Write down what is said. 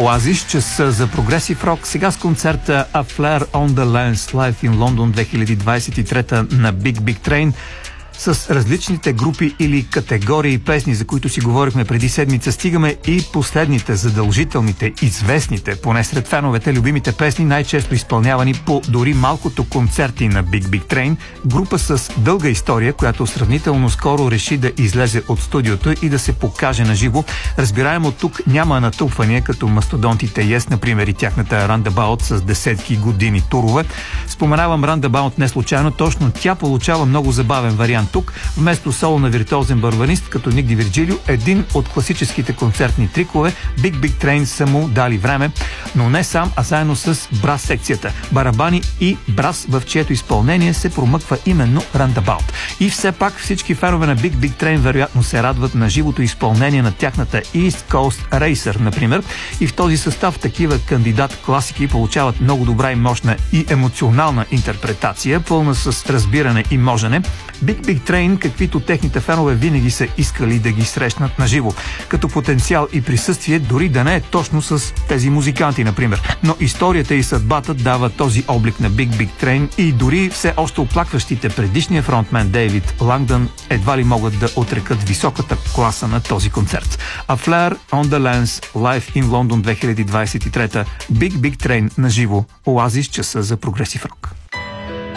Оазис, часа за прогресив рок. Сега с концерта A Flare on the Lens Live in London 2023 на Big Big Train с различните групи или категории песни, за които си говорихме преди седмица. Стигаме и последните, задължителните, известните, поне сред феновете, любимите песни, най-често изпълнявани по дори малкото концерти на Big Big Train. Група с дълга история, която сравнително скоро реши да излезе от студиото и да се покаже на живо. Разбираемо тук няма натълпвания, като мастодонтите Yes, например, и тяхната Roundabout с десетки години турове. Споменавам Roundabout не случайно, точно тя получава много забавен вариант тук. Вместо соло на виртуозен барабанист, като Ник Ди Вирджилио, един от класическите концертни трикове, Big Big Train са му дали време, но не сам, а заедно с брас секцията. Барабани и брас, в чието изпълнение се промъква именно Roundabout. И все пак всички фенове на Big Big Train вероятно се радват на живото изпълнение на тяхната East Coast Racer, например. И в този състав такива кандидат класики получават много добра и мощна и емоционална интерпретация, пълна с разбиране и можене. Big Big Train, каквито техните фенове винаги са искали да ги срещнат на живо, като потенциал и присъствие, дори да не е точно с тези музиканти, например. Но историята и съдбата дава този облик на Big Big Train и дори все още оплакващите предишния фронтмен Дейвид Лангдън едва ли могат да отрекат високата класа на този концерт. A Flare on the Lens Live in London 2023, Big Big Train на живо, Оазис, часа за прогресив рок.